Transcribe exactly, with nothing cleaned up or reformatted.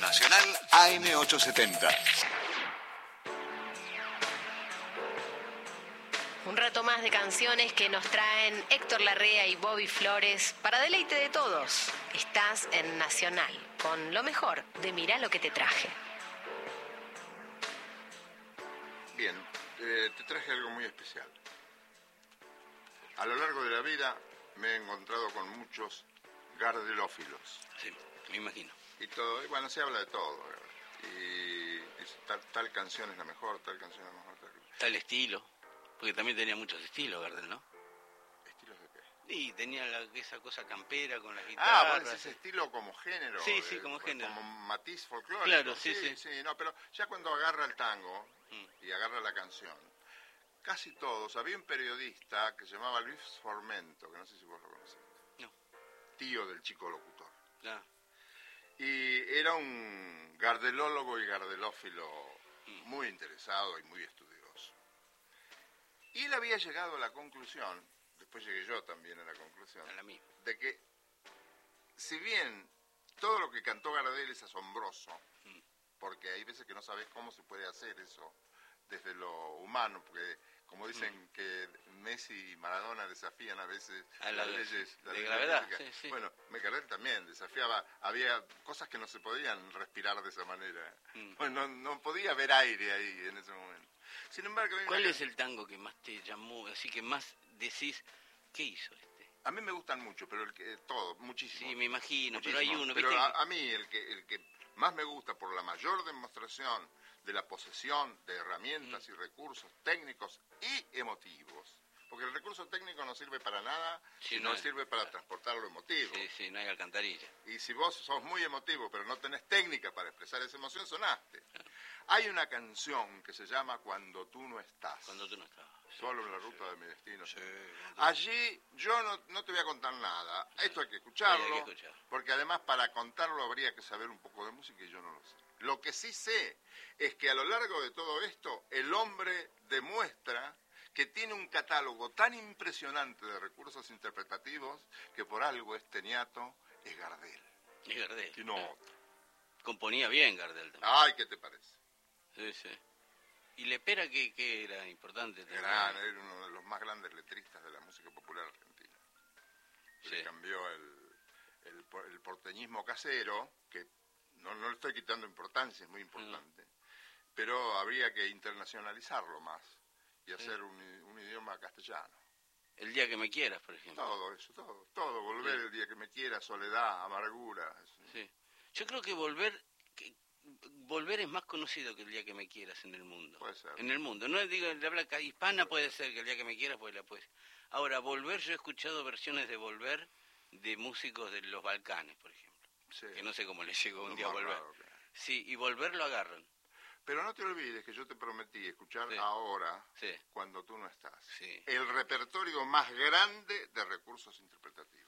Nacional A M ochocientos setenta. Un rato más de canciones que nos traen Héctor Larrea y Bobby Flores para deleite de todos. Estás en Nacional, con lo mejor de Mirá lo que te traje. Bien, eh, te traje algo muy especial. A lo largo de la vida me he encontrado con muchos gardelófilos. Sí, me imagino. Y todo, y bueno, se habla de todo. ¿Verdad? Y dice, tal, tal canción es la mejor, tal canción es la mejor. Tal, Tal estilo, porque también tenía muchos estilos, Gardel, ¿no? ¿Estilos de qué? Y tenía la, esa cosa campera con las Ah, guitarras. vos decís estilo como género. Sí, sí, eh, como género. Como matiz folclórico. Claro, sí, sí. sí. Sí, no, pero ya cuando agarra el tango Mm. y agarra la canción, casi todos. Había un periodista que se llamaba Luis Formento, que no sé si vos lo conociste. No. Tío del Chico Locutor. Ah, Y era un gardelólogo y gardelófilo mm. muy interesado y muy estudioso. Y él había llegado a la conclusión, después llegué yo también a la conclusión, a la misma. de que si bien todo lo que cantó Gardel es asombroso, Mm. porque hay veces que no sabes cómo se puede hacer eso desde lo humano, porque como dicen Mm. que Messi y Maradona desafían a veces A las la- leyes de las leyes gravedad, físicas. sí, sí. Bueno, Gardel también desafiaba, había cosas que no se podían respirar de esa manera. Mm. Bueno, no, no podía haber aire ahí en ese momento. Sin embargo, hay una ¿Cuál can- es el tango que más te llamó, así que más decís, ¿qué hizo este? A mí me gustan mucho, pero el que todo, muchísimo. Sí, me imagino, Muchísimo. pero hay uno, Pero ¿viste? a, a mí el que, el que más me gusta por la mayor demostración de la posesión de herramientas Mm. y recursos técnicos y emotivos. Porque el recurso técnico no sirve para nada Sí, si no no, sirve para transportar lo emotivo. Sí, sí, no hay alcantarilla. Y si vos sos muy emotivo pero no tenés técnica para expresar esa emoción, sonaste. Hay una canción que se llama Cuando tú no estás. Cuando tú no estabas. Solo en la ruta de mi destino. Sí, Allí yo no, no te voy a contar nada. Esto hay que escucharlo. Hay que escuchar. Porque además para contarlo habría que saber un poco de música y yo no lo sé. Lo que sí sé es que a lo largo de todo esto el hombre demuestra que tiene un catálogo tan impresionante de recursos interpretativos que por algo este niato es Gardel. Es Gardel. Y no claro. otro. Componía bien Gardel también. Ay, ¿qué te parece? Sí, sí. Y Lepera, que, que era importante también. Gran, era uno de los más grandes letristas de la música popular argentina. Sí. Le cambió el, el, por- el porteñismo casero, que no, no le estoy quitando importancia, es muy importante, pero habría que internacionalizarlo más y hacer un, i- un idioma castellano. El día que me quieras, por ejemplo. Todo eso, todo, todo, volver Sí. el día que me quiera, soledad, amargura. es- Sí. Yo creo que volver que, volver es más conocido que el día que me quieras en el mundo. Puede ser. En el mundo. No digo de habla ca- hispana puede ser que el día que me quieras pues la puedes. Ahora, volver, yo he escuchado versiones de volver de músicos de los Balcanes, por ejemplo. Sí. Que no sé cómo les llegó un Lo día más volver. raro que hay. Sí, y volver lo agarran. Pero no te olvides que yo te prometí escuchar Sí. ahora, Sí. cuando tú no estás, Sí. el repertorio más grande de recursos interpretativos.